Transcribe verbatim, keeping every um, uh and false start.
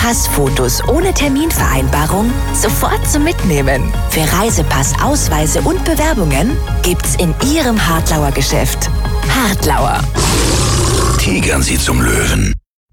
Passfotos ohne Terminvereinbarung sofort zum Mitnehmen. Für Reisepass, Ausweise und Bewerbungen gibt's in Ihrem Hartlauer Geschäft. Hartlauer. Tigern Sie zum Löwen.